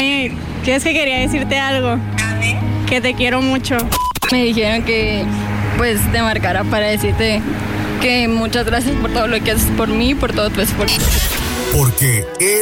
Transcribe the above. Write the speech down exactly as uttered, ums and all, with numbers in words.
Oye, ¿qué es que quería decirte algo? A ver. Que te quiero mucho. Me dijeron que pues te marcara para decirte que muchas gracias por todo lo que haces por mí y por todo tu esfuerzo. Porque él